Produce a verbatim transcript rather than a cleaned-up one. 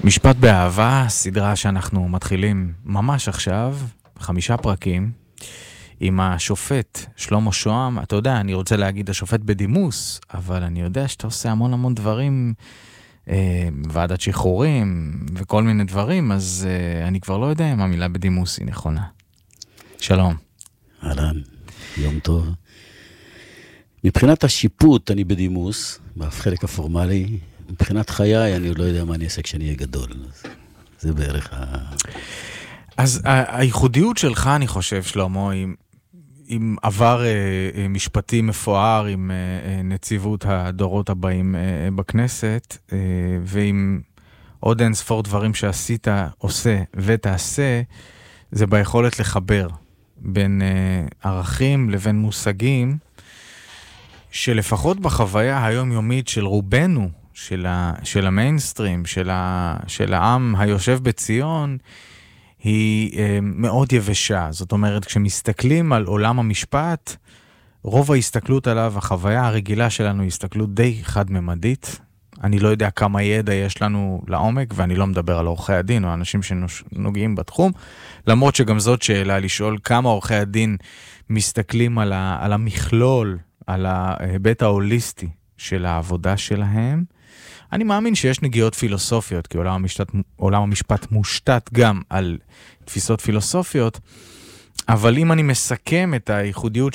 משפט באהבה, סדרה שאנחנו מתחילים ממש עכשיו, חמישה פרקים, עם השופט שלמה שוהם. אתה יודע, אני רוצה להגיד השופט בדימוס, אבל אני יודע שאתה עושה המון המון דברים, אה, ועדת שחרורים וכל מיני דברים, אז אה, אני כבר לא יודע אם המילה בדימוס היא נכונה. שלום. אהלן, יום טוב. מבחינת השיפוט אני בדימוס, בחלק הפורמלי. מבחינת חיי אני עוד לא יודע מה אני אעשה כשאני אהיה גדול. זה בערך ה... אז הייחודיות שלך, אני חושב, שלמה, עם, עם עבר אה, משפטי מפואר, עם אה, נציבות הדורות הבאים אה, בכנסת, אה, ועם עוד אין ספור דברים שעשית, עושה ותעשה, זה ביכולת לחבר בין אה, ערכים לבין מושגים, שלפחות בחוויה היומיומית של רובנו, של, ה, של המיינסטרים, של, ה, של העם היושב בציון, היא אה, מאוד יבשה. זאת אומרת, כשמסתכלים על עולם המשפט, רוב ההסתכלות עליו, החוויה הרגילה שלנו היא הסתכלות די חד-ממדית. אני לא יודע כמה ידע יש לנו לעומק, ואני לא מדבר על עורכי הדין או אנשים שנוגעים בתחום, למרות שגם זאת שאלה לשאול כמה עורכי הדין מסתכלים על, ה, על המכלול, על ההיבט ההוליסטי של העבודה שלהם. אני מאמין שיש נגיעות פילוסופיות, כי עולם המשפט, עולם המשפט מושתת גם על תפיסות פילוסופיות, אבל אם אני מסכם את הייחודיות